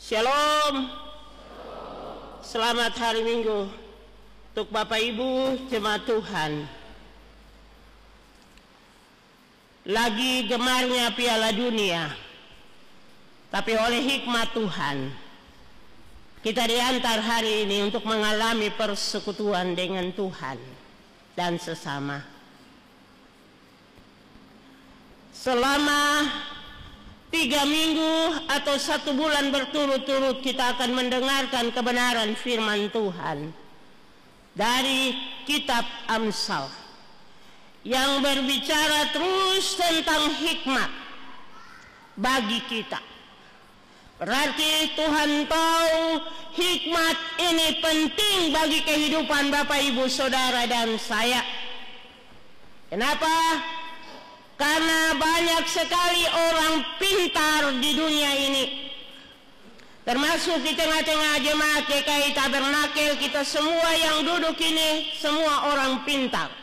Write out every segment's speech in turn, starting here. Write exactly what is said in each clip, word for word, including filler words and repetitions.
Shalom. Selamat hari Minggu untuk Bapak Ibu jemaat Tuhan. Lagi gemarnya Piala Dunia, tapi oleh hikmat Tuhan kita diantar hari ini untuk mengalami persekutuan dengan Tuhan dan sesama. Selama tiga minggu atau satu bulan berturut-turut kita akan mendengarkan kebenaran firman Tuhan dari kitab Amsal yang berbicara terus tentang hikmat bagi kita. Berarti Tuhan tahu hikmat ini penting bagi kehidupan Bapak Ibu Saudara dan saya. Kenapa? Karena banyak sekali orang pintar di dunia ini, termasuk di tengah-tengah jemaat G K I Tabernakel. Kita semua yang duduk ini semua orang pintar,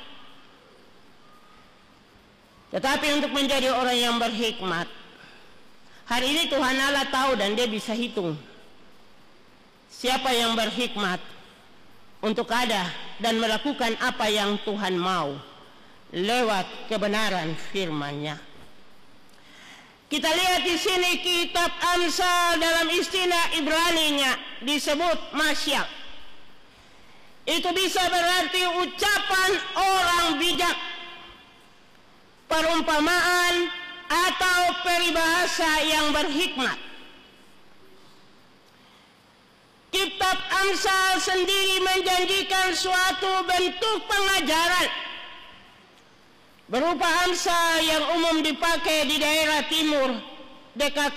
tetapi untuk menjadi orang yang berhikmat, hari ini Tuhan Allah tahu dan Dia bisa hitung siapa yang berhikmat untuk ada dan melakukan apa yang Tuhan mau lewat kebenaran firman-Nya. Kita lihat di sini kitab Amsal dalam istilah Ibrani-nya disebut masyak. Itu bisa berarti ucapan orang bijak, perumpamaan atau peribahasa yang berhikmat. Kitab Amsal sendiri menjanjikan suatu bentuk pengajaran berupa Amsal yang umum dipakai di daerah timur dekat.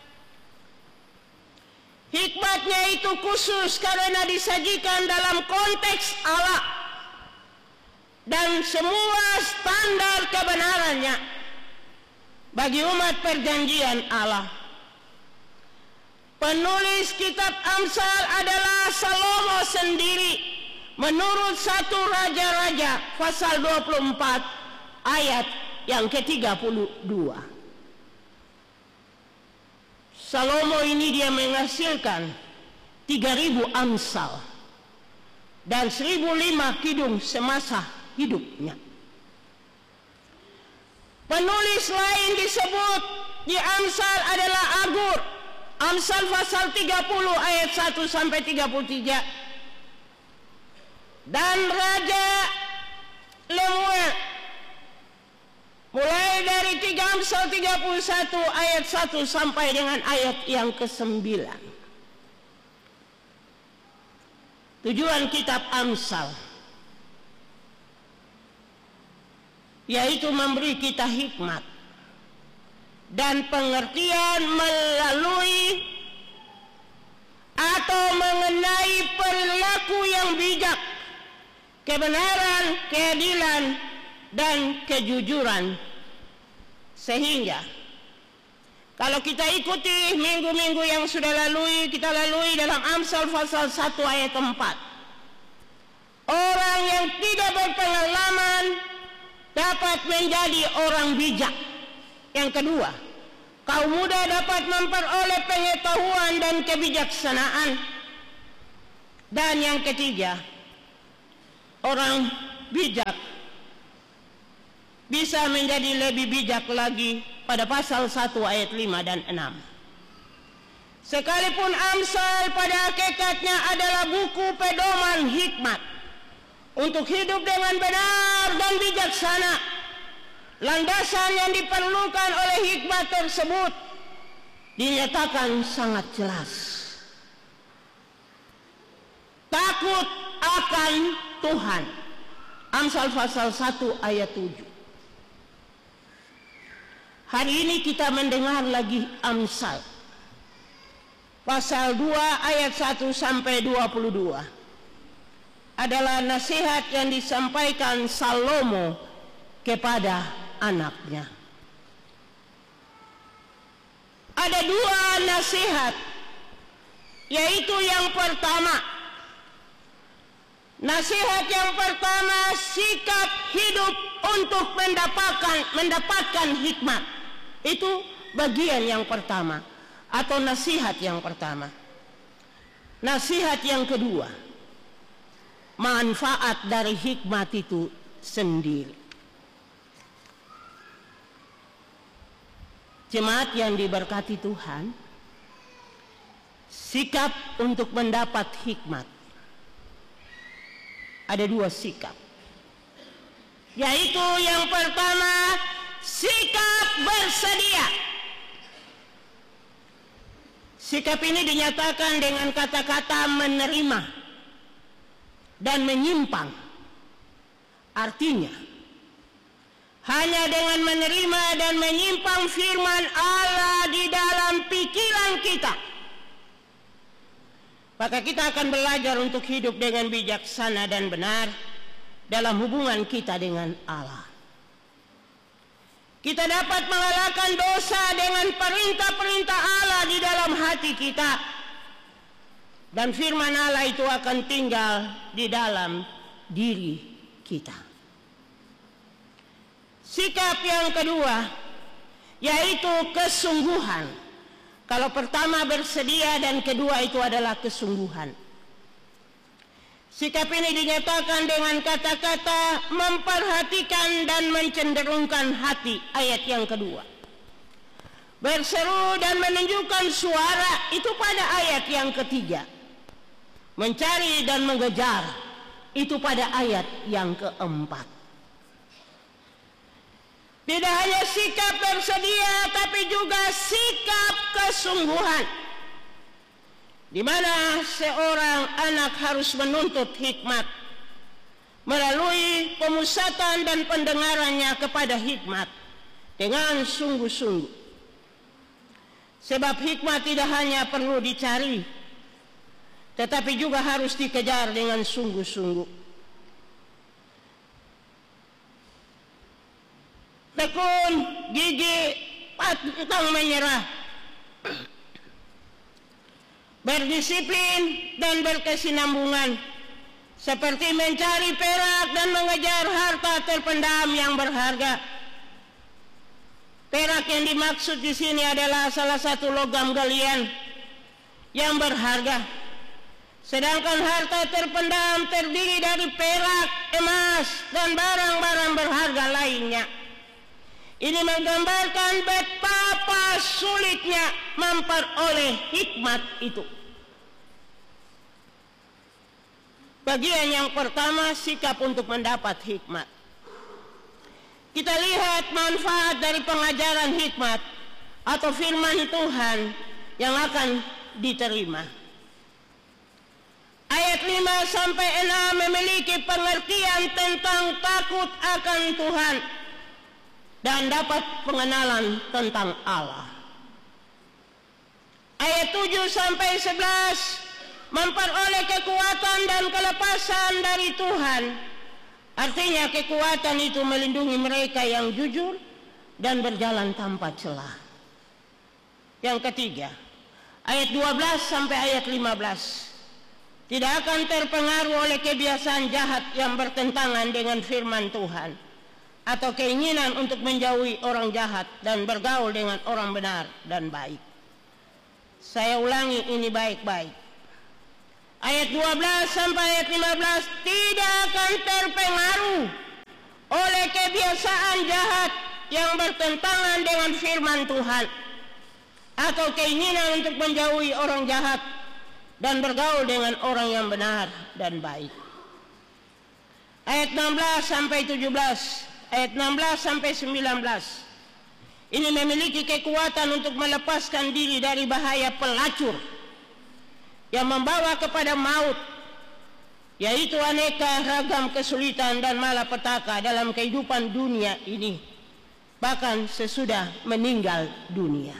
Hikmatnya itu khusus karena disajikan dalam konteks Allah dan semua standar kebenarannya bagi umat perjanjian Allah. Penulis kitab Amsal adalah Salomo sendiri menurut satu Raja-Raja pasal dua puluh empat ayat yang ke tiga puluh dua. Salomo ini dia menghasilkan tiga ribu amsal dan seribu lima kidung semasa hidupnya. Penulis lain disebut di Amsal adalah Agur. Amsal pasal tiga puluh ayat satu sampai tiga puluh tiga. Dan Raja Lemuel mulai dari tiga Amsal tiga puluh satu ayat satu sampai dengan ayat yang kesembilan. Tujuan kitab Amsal yaitu memberi kita hikmat dan pengertian melalui atau mengenai perilaku yang bijak, kebenaran, keadilan, dan kejujuran. Sehingga kalau kita ikuti minggu-minggu yang sudah lalui, kita lalui dalam Amsal pasal satu ayat empat, orang yang tidak berpengalaman dapat menjadi orang bijak. Yang kedua, kaum muda dapat memperoleh pengetahuan dan kebijaksanaan. Dan yang ketiga, orang bijak bisa menjadi lebih bijak lagi pada pasal satu ayat lima dan enam. Sekalipun Amsal pada hakikatnya adalah buku pedoman hikmat untuk hidup dengan benar dan bijaksana, landasan yang diperlukan oleh hikmat tersebut dinyatakan sangat jelas. Takut akan Tuhan. Amsal pasal satu ayat tujuh. Hari ini kita mendengar lagi Amsal pasal dua ayat satu sampai dua puluh dua. Adalah nasihat yang disampaikan Salomo kepada anaknya. Ada dua nasihat, yaitu yang pertama, nasihat yang pertama, sikap hidup untuk mendapatkan mendapatkan hikmat. Itu bagian yang pertama. atau nasihat yang pertama. Nasihat yang kedua, manfaat dari hikmat itu sendiri. Jemaat yang diberkati Tuhan, sikap untuk mendapat hikmat. Ada dua sikap, yaitu yang pertama, sikap bersedia. Sikap ini dinyatakan dengan kata-kata menerima dan menyimpang. Artinya, hanya dengan menerima dan menyimpang firman Allah di dalam pikiran kita, maka kita akan belajar untuk hidup dengan bijaksana dan benar dalam hubungan kita dengan Allah. Kita dapat mengalahkan dosa dengan perintah-perintah Allah di dalam hati kita, dan firman Allah itu akan tinggal di dalam diri kita. Sikap yang kedua, yaitu kesungguhan. Kalau pertama bersedia dan kedua itu adalah kesungguhan. Sikap ini dinyatakan dengan kata-kata memperhatikan dan mencenderungkan hati, ayat yang kedua. Berseru dan menunjukkan suara, itu pada ayat yang ketiga. Mencari dan mengejar, itu pada ayat yang keempat. Tidak hanya sikap bersedia, tapi juga sikap kesungguhan, di mana seorang anak harus menuntut hikmat melalui pemusatan dan pendengarannya kepada hikmat dengan sungguh-sungguh. Sebab hikmat tidak hanya perlu dicari, tetapi juga harus dikejar dengan sungguh-sungguh. Tekun, gigi, pantang menyerah, berdisiplin dan berkesinambungan, seperti mencari perak dan mengejar harta terpendam yang berharga. Perak yang dimaksud di sini adalah salah satu logam galian yang berharga, sedangkan harta terpendam terdiri dari perak, emas, dan barang-barang berharga lainnya. Ini menggambarkan betapa sulitnya memperoleh hikmat itu. Bagian yang pertama, sikap untuk mendapat hikmat. Kita lihat manfaat dari pengajaran hikmat atau firman Tuhan yang akan diterima. Ayat lima sampai enam memiliki pengertian tentang takut akan Tuhan dan dapat pengenalan tentang Allah. Ayat tujuh sampai sebelas memperoleh kekuatan dan kelepasan dari Tuhan. Artinya kekuatan itu melindungi mereka yang jujur dan berjalan tanpa celah. Yang ketiga, ayat dua belas sampai ayat lima belas tidak akan terpengaruh oleh kebiasaan jahat yang bertentangan dengan firman Tuhan atau keinginan untuk menjauhi orang jahat dan bergaul dengan orang benar dan baik. Saya ulangi ini baik-baik. Ayat dua belas sampai ayat lima belas tidak akan terpengaruh oleh kebiasaan jahat yang bertentangan dengan firman Tuhan atau keinginan untuk menjauhi orang jahat dan bergaul dengan orang yang benar dan baik. Ayat enam belas sampai tujuh belas, ayat enam belas sampai sembilan belas ini memiliki kekuatan untuk melepaskan diri dari bahaya pelacur yang membawa kepada maut, yaitu aneka ragam kesulitan dan malapetaka dalam kehidupan dunia ini, bahkan sesudah meninggal dunia.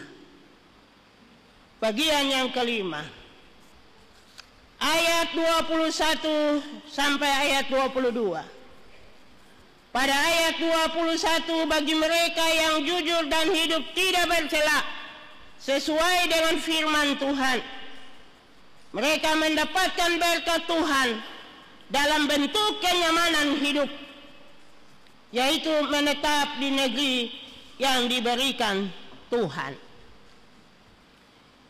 Bagian yang kelima, ayat dua puluh satu sampai ayat dua puluh dua. Pada ayat dua puluh satu, bagi mereka yang jujur dan hidup tidak bercela sesuai dengan firman Tuhan, mereka mendapatkan berkat Tuhan dalam bentuk kenyamanan hidup, yaitu menetap di negeri yang diberikan Tuhan.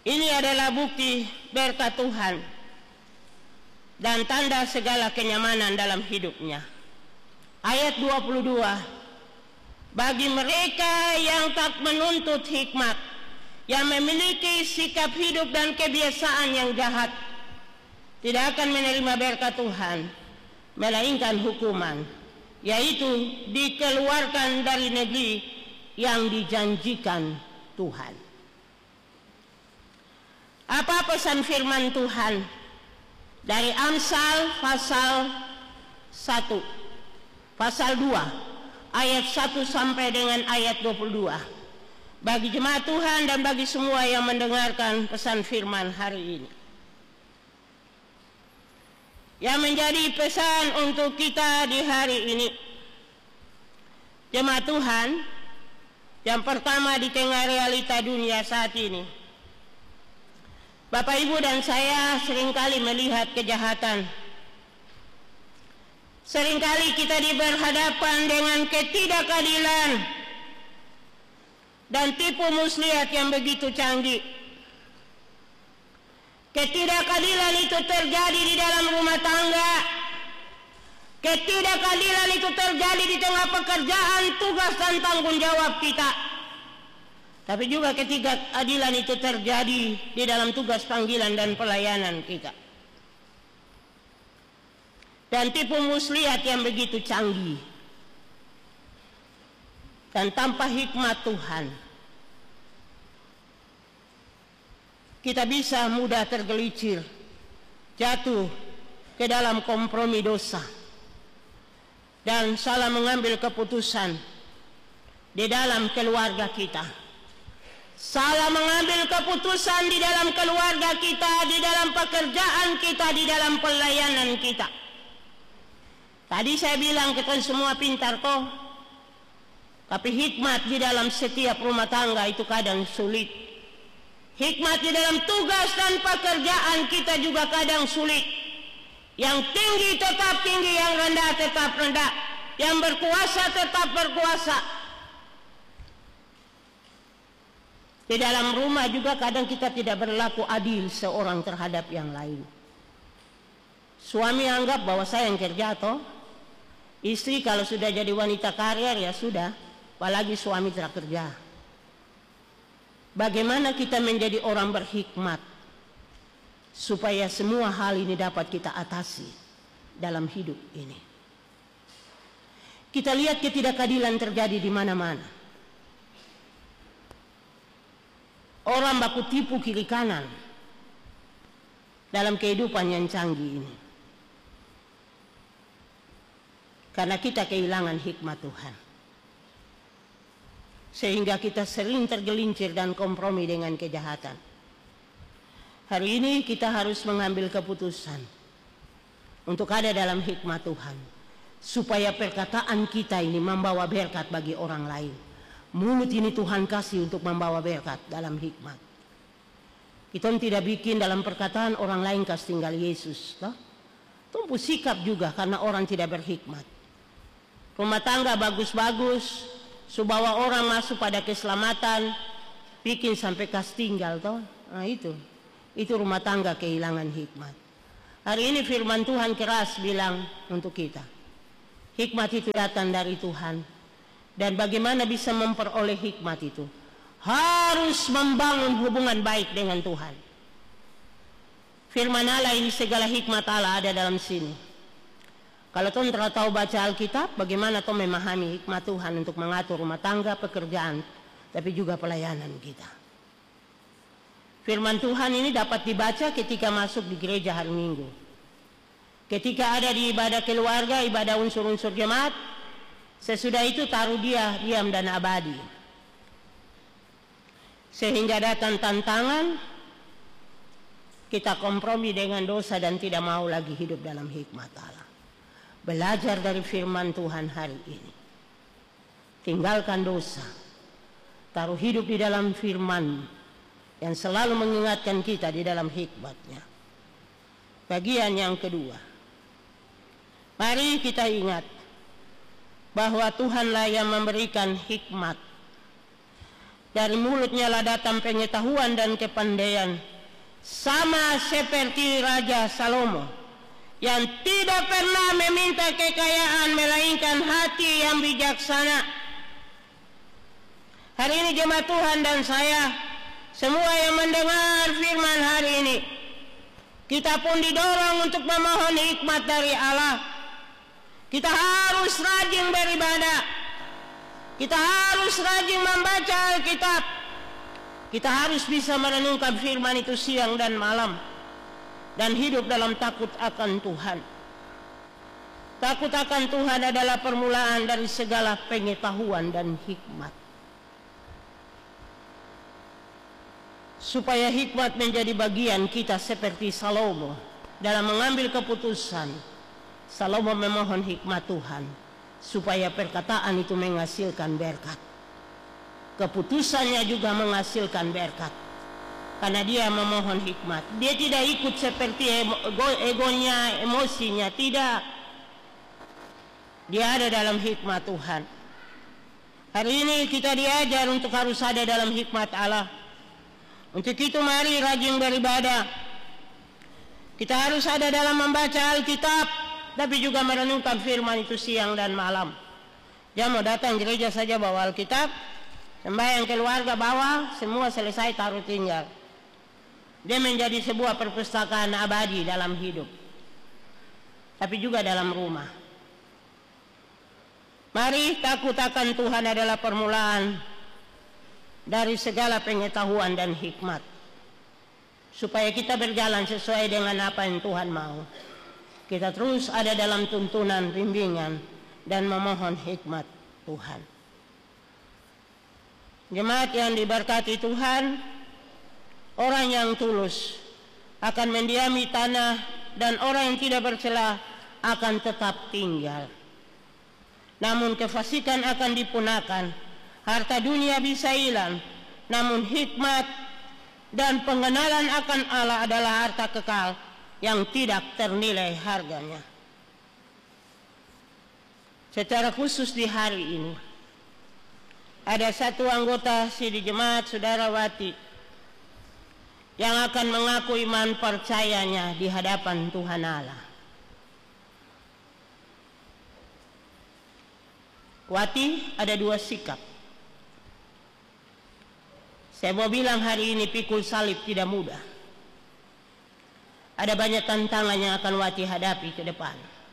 Ini adalah bukti berkat Tuhan dan tanda segala kenyamanan dalam hidupnya. Ayat dua puluh dua, bagi mereka yang tak menuntut hikmat, yang memiliki sikap hidup dan kebiasaan yang jahat, tidak akan menerima berkat Tuhan, melainkan hukuman, yaitu dikeluarkan dari negeri yang dijanjikan Tuhan. Apa pesan firman Tuhan dari Amsal pasal satu, pasal dua, ayat satu sampai dengan ayat dua puluh dua. Bagi jemaat Tuhan dan bagi semua yang mendengarkan pesan firman hari ini, yang menjadi pesan untuk kita di hari ini. Jemaat Tuhan, yang pertama di tengah realita dunia saat ini, Bapak Ibu dan saya seringkali melihat kejahatan. Seringkali kita diberhadapan dengan ketidakadilan dan tipu muslihat yang begitu canggih. Ketidakadilan itu terjadi di dalam rumah tangga. Ketidakadilan itu terjadi di tengah pekerjaan, tugas dan tanggung jawab kita. Tapi juga ketidakadilan itu terjadi di dalam tugas panggilan dan pelayanan kita. Dan tipu muslihat yang begitu canggih dan tanpa hikmat Tuhan, kita bisa mudah tergelincir, jatuh ke dalam kompromi dosa, dan salah mengambil keputusan di dalam keluarga kita. Salah mengambil keputusan di dalam keluarga kita, di dalam pekerjaan kita, di dalam pelayanan kita. Tadi saya bilang kita semua pintar kok, tapi hikmat di dalam setiap rumah tangga itu kadang sulit. Hikmat di dalam tugas dan pekerjaan kita juga kadang sulit. Yang tinggi tetap tinggi, yang rendah tetap rendah, yang berkuasa tetap berkuasa. Di dalam rumah juga kadang kita tidak berlaku adil seorang terhadap yang lain. Suami anggap bahwa saya yang kerja toh. Istri kalau sudah jadi wanita karir ya sudah, apalagi suami tidak kerja. Bagaimana kita menjadi orang berhikmat supaya semua hal ini dapat kita atasi dalam hidup ini. Kita lihat ketidakadilan terjadi di mana-mana. Orang baku tipu kiri kanan dalam kehidupan yang canggih ini. Karena kita kehilangan hikmat Tuhan. Sehingga kita sering tergelincir dan kompromi dengan kejahatan. Hari ini kita harus mengambil keputusan untuk ada dalam hikmat Tuhan. Supaya perkataan kita ini membawa berkat bagi orang lain. Mulut ini Tuhan kasih untuk membawa berkat dalam hikmat. Kita tidak bikin dalam perkataan orang lain kasih tinggal Yesus. Toh? Tumpu sikap juga karena orang tidak berhikmat. Rumah tangga bagus-bagus, subawa orang masuk pada keselamatan, bikin sampai kas tinggal toh. Nah itu, itu rumah tangga kehilangan hikmat. Hari ini firman Tuhan keras bilang untuk kita, hikmat itu datang dari Tuhan. Dan bagaimana bisa memperoleh hikmat itu? Harus membangun hubungan baik dengan Tuhan. Firman Allah ini segala hikmat Allah ada dalam sini. Kalau tuan telah tahu baca Alkitab, bagaimana tuan memahami hikmat Tuhan untuk mengatur rumah tangga, pekerjaan, tapi juga pelayanan kita. Firman Tuhan ini dapat dibaca ketika masuk di gereja hari Minggu. Ketika ada di ibadah keluarga, ibadah unsur-unsur jemaat, sesudah itu taruh dia diam dan abadi. Sehingga datang tantangan, kita kompromi dengan dosa dan tidak mau lagi hidup dalam hikmat Allah. Belajar dari firman Tuhan hari ini. Tinggalkan dosa. Taruh hidup di dalam firman yang selalu mengingatkan kita di dalam hikmatnya. Bagian yang kedua. Mari kita ingat bahwa Tuhanlah yang memberikan hikmat. Dari mulutnya lah datang pengetahuan dan kepandaian, sama seperti Raja Salomo yang tidak pernah meminta kekayaan melainkan hati yang bijaksana. Hari ini jemaat Tuhan dan saya semua yang mendengar firman hari ini, kita pun didorong untuk memohon hikmat dari Allah. Kita harus rajin beribadah, kita harus rajin membaca Alkitab, kita harus bisa merenungkan firman itu siang dan malam, dan hidup dalam takut akan Tuhan. Takut akan Tuhan adalah permulaan dari segala pengetahuan dan hikmat. Supaya hikmat menjadi bagian kita seperti Salomo dalam mengambil keputusan, Salomo memohon hikmat Tuhan supaya perkataan itu menghasilkan berkat. Keputusannya juga menghasilkan berkat karena dia memohon hikmat. Dia tidak ikut seperti ego, egonya, emosinya, tidak. Dia ada dalam hikmat Tuhan. Hari ini kita diajar untuk harus ada dalam hikmat Allah. Untuk itu mari rajin beribadah. Kita harus ada dalam membaca Alkitab, tapi juga merenungkan firman itu siang dan malam. Jangan mau datang gereja saja bawa Alkitab, sembahyang keluarga bawa, semua selesai taruh tinggal. Dia menjadi sebuah perpustakaan abadi dalam hidup, tapi juga dalam rumah. Mari takut akan Tuhan adalah permulaan dari segala pengetahuan dan hikmat, supaya kita berjalan sesuai dengan apa yang Tuhan mau. Kita terus ada dalam tuntunan, bimbingan, dan memohon hikmat Tuhan. Jemaat yang diberkati Tuhan, orang yang tulus akan mendiami tanah, dan orang yang tidak bercela akan tetap tinggal. Namun kefasikan akan dipunahkan, harta dunia bisa hilang, namun hikmat dan pengenalan akan Allah adalah harta kekal yang tidak ternilai harganya. Secara khusus di hari ini, ada satu anggota sidi jemaat Saudara Wati yang akan mengaku iman percayanya di hadapan Tuhan Allah. Wati ada dua sikap. Saya mau bilang hari ini pikul salib tidak mudah. Ada banyak tantangan yang akan Wati hadapi ke depan.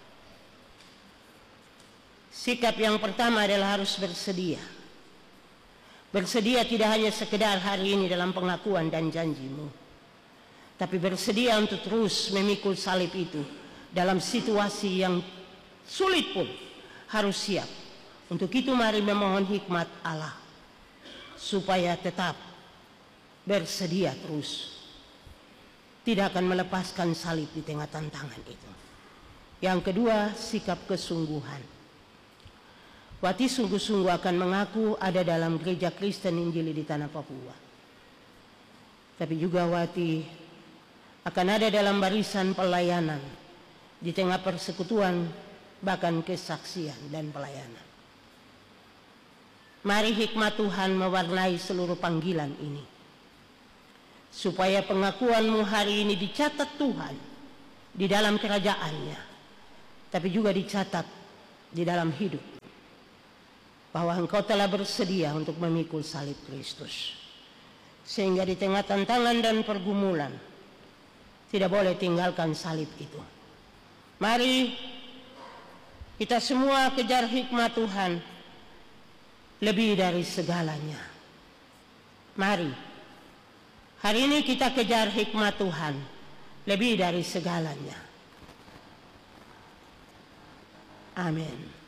Sikap yang pertama adalah harus bersedia. Bersedia tidak hanya sekedar hari ini dalam pengakuan dan janjimu, tapi bersedia untuk terus memikul salib itu dalam situasi yang sulit pun harus siap. Untuk itu mari memohon hikmat Allah supaya tetap bersedia terus, tidak akan melepaskan salib di tengah tantangan itu. Yang kedua, sikap kesungguhan. Wati sungguh-sungguh akan mengaku ada dalam gereja Kristen Injili di tanah Papua, tapi juga Wati akan ada dalam barisan pelayanan di tengah persekutuan, bahkan kesaksian dan pelayanan. Mari hikmat Tuhan mewarnai seluruh panggilan ini, supaya pengakuanmu hari ini dicatat Tuhan di dalam kerajaannya, tapi juga dicatat di dalam hidup, bahwa engkau telah bersedia untuk memikul salib Kristus. Sehingga di tengah tantangan dan pergumulan, tidak boleh tinggalkan salib itu. Mari kita semua kejar hikmat Tuhan lebih dari segalanya. Mari hari ini kita kejar hikmat Tuhan lebih dari segalanya. Amin.